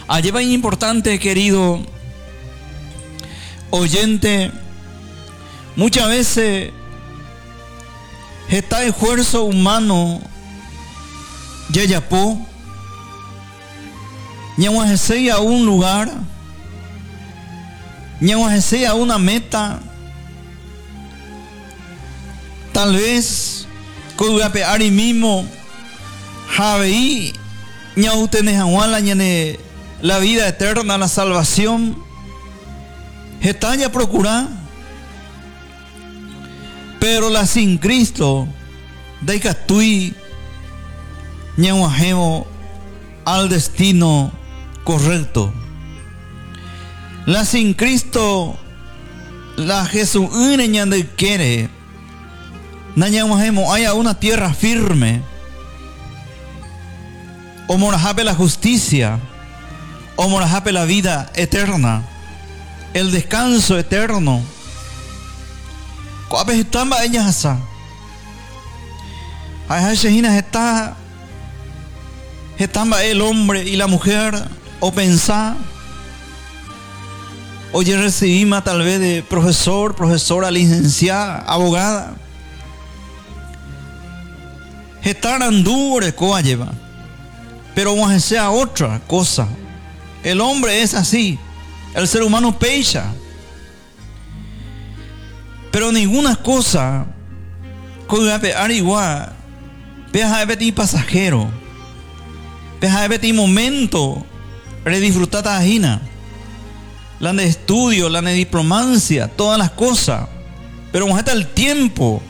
Allí va importante, querido oyente, muchas veces está esfuerzo humano yayapó ñahuajese a un lugar, ñahuajese a una meta, tal vez cuyape ari mismo javeí ñautene jahuala ñane la vida eterna, la salvación, está ya procurar, pero la sin Cristo de catui ñahuajemo al destino correcto. La sin Cristo, la Jesús de quiere, nañahuajemo haya una tierra firme, o morajape la justicia, o morajape la vida eterna, el descanso eterno. Cuape estamba ella hasa. Hay gente estamba el hombre y la mujer o pensar. Oye, recibimos tal vez de profesor, profesora, licenciada, abogada. Estar andure coa lleva. Pero vamos a sea otra cosa. El hombre es así. El ser humano pecha. Pero ninguna cosa que arigua peja de ti pasajero. Peja de ti momento de disfrutar tajina. La de estudio, la de diplomacia, todas las cosas. Pero vamos a estar el tiempo.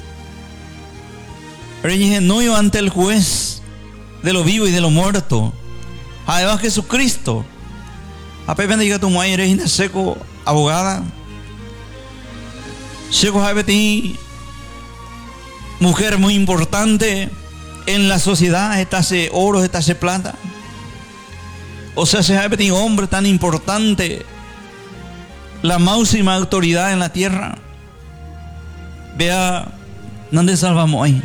No ante el juez de lo vivo y de lo muerto. Además Jesucristo. A Pepe diga tu mujer eres seco abogada. Seco Javeti, mujer muy importante en la sociedad, estase oro, estase plata. O sea, se Javeti, hombre tan importante, la máxima autoridad en la tierra. Vea, ¿dónde salvamos ahí?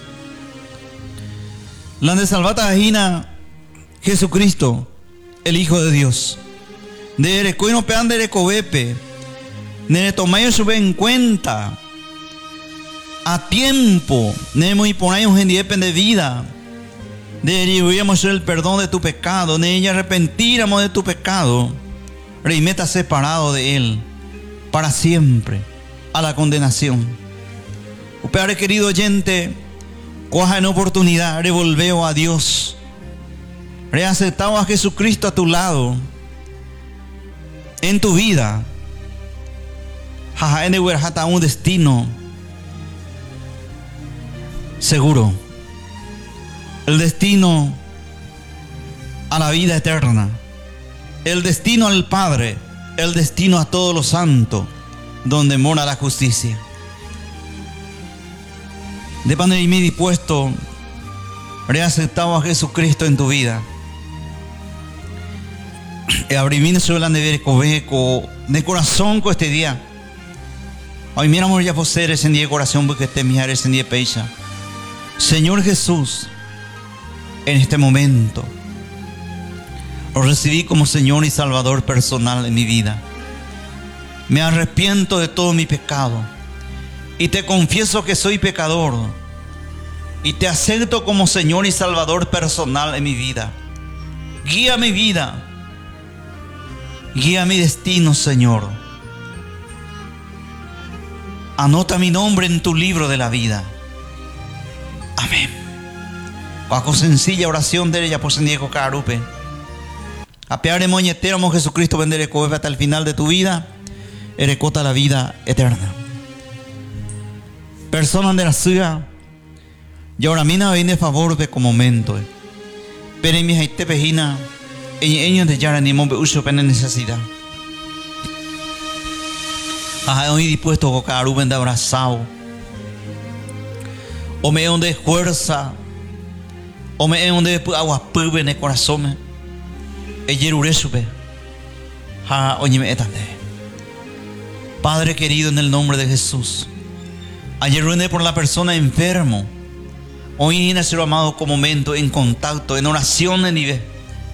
La de salvata ajina Jesucristo, el Hijo de Dios. De Erecoino pean de Erecobepe. Ne tomayo sube en cuenta a tiempo. Ne muy ponayos en diepen de vida. De recibíamos el perdón de tu pecado. Ne ella arrepentiramos de tu pecado. Reimeta separado de él para siempre a la condenación. Padre querido oyente, coja en oportunidad, revolveo a Dios. Reaceptado a Jesucristo a tu lado. En tu vida. Jaja, en un destino seguro. El destino a la vida eterna. El destino al Padre. El destino a todos los santos, donde mora la justicia. De panel y mi dispuesto, reaceptado a Jesucristo en tu vida. Abrimine sobre la nevera cobeco de corazón con este día. Hoy miramos ya por ser ese día de corazón porque te mirar ese día de pecha. Señor Jesús, en este momento lo recibí como Señor y Salvador personal en mi vida. Me arrepiento de todo mi pecado y te confieso que soy pecador y te acepto como Señor y Salvador personal en mi vida. Guía mi vida, guía mi destino, Señor. Anota mi nombre en tu libro de la vida. Amén. Bajo sencilla oración de ella por Diego Carupe. Apeare moñeteramos Jesucristo vendere cobe hasta el final de tu vida. Erecota la vida eterna. Personas de la ciudad. Y ahora mina viene favor de como momento. Pero en mi gente pejina. En ellos de yara ni mombe uso pena necesidad. Hoy dispuesto a Caruben de abrazado. O me donde fuerza. O me donde agua pube en el corazón. Padre querido, en el nombre de Jesús, ayer ruiné por la persona enfermo. Hoy nació amado con momento en contacto, en oración en nivel.